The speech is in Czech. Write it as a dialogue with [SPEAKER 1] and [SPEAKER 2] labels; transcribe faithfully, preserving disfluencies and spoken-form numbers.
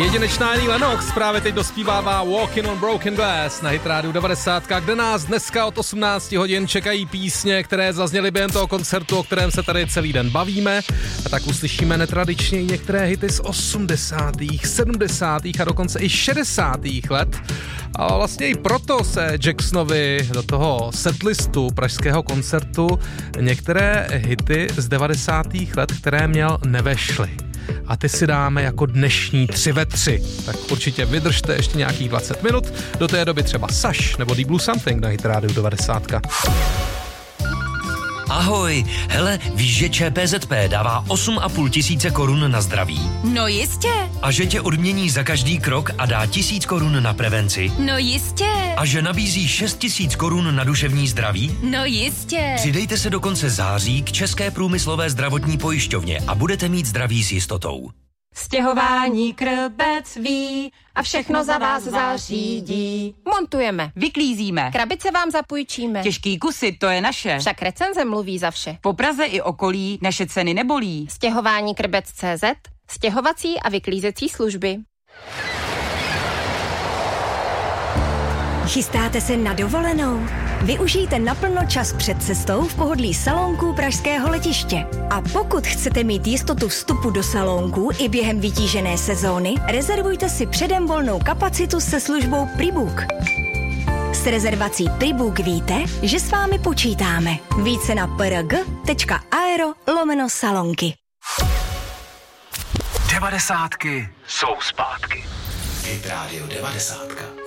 [SPEAKER 1] Jedinečná Annie Lennox právě teď dospívává Walking on Broken Glass na Hit Radio devadesát, kde nás dneska od osmnácti hodin čekají písně, které zazněly během toho koncertu, o kterém se tady celý den bavíme. A tak uslyšíme netradičně některé hity z osmdesátých, sedmdesátých a dokonce i šedesátých let. A vlastně i proto se Jacksonovi do toho setlistu pražského koncertu některé hity z devadesátých let, které měl, nevešly. A ty si dáme jako dnešní tři ve tři. Tak určitě vydržte ještě nějakých dvacet minut. Do té doby třeba Saš nebo Deep Blue Something na Hit Radio devadesát.
[SPEAKER 2] Ahoj, hele, víš, že ČPZP dává osm a půl tisíce korun na zdraví?
[SPEAKER 3] No jistě.
[SPEAKER 2] A že tě odmění za každý krok a dá tisíc korun na prevenci?
[SPEAKER 3] No jistě.
[SPEAKER 2] A že nabízí šest tisíc korun na duševní zdraví?
[SPEAKER 3] No jistě.
[SPEAKER 2] Přidejte se do konce září k České průmyslové zdravotní pojišťovně a budete mít zdraví s jistotou.
[SPEAKER 4] Stěhování krbec ví a všechno za vás zařídí.
[SPEAKER 5] Montujeme,
[SPEAKER 4] Vyklízíme.
[SPEAKER 5] krabice vám zapůjčíme.
[SPEAKER 4] Těžký kusy, to je naše.
[SPEAKER 5] Však recenze mluví za vše.
[SPEAKER 4] Po Praze i okolí naše ceny nebolí.
[SPEAKER 5] Stěhování krbec tečka cé zet, stěhovací a vyklízecí služby.
[SPEAKER 6] Chystáte se na dovolenou? Využijte naplno čas před cestou v pohodlí salónků pražského letiště. A pokud chcete mít jistotu vstupu do salónků i během vytížené sezóny, rezervujte si předem volnou kapacitu se službou Prebook. S rezervací Prebook víte, že s vámi počítáme. Více na prg tečka aero lomeno salonky.
[SPEAKER 2] Devadesátky jsou zpátky. Hit Radio devadesát.